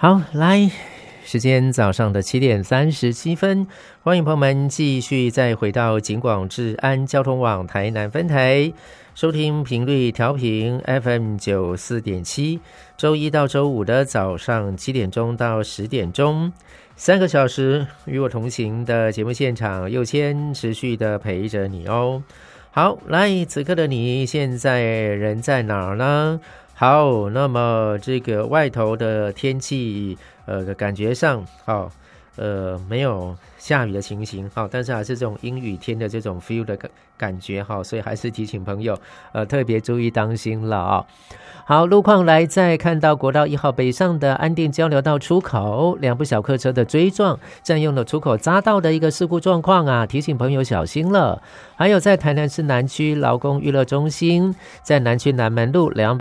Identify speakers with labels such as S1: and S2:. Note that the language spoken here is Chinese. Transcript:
S1: 好，来，时间早上的7:37，欢迎朋友们继续再回到警广治安交通网台南分台，收听频率调频 FM94.7，周一到周五的早上7点钟到10点钟，3个小时与我同行的节目现场，佑谦持续的陪着你哦。好，来，此刻的你现在人在哪儿呢？好，那么这个外头的天气，感觉上，没有下雨的情形，但是还是这种阴雨天的这种 feel 的感觉，所以还是提醒朋友，特别注意当心了啊。好，路况来再看到国道1号北上的安定交流道出口，2部小客车的追撞，占用了出口匝道的一个事故状况啊，提醒朋友小心了。还有在台南市南区劳工娱乐中心，在南区南门路200